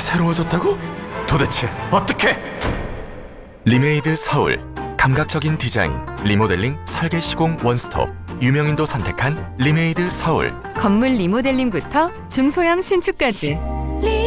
새로워졌다고? 도대체 어떻게? 리메이드 서울. 감각적인 디자인, 리모델링, 설계 시공 원스톱. 유명인도 선택한 리메이드 서울. 건물 리모델링부터 중소형 신축까지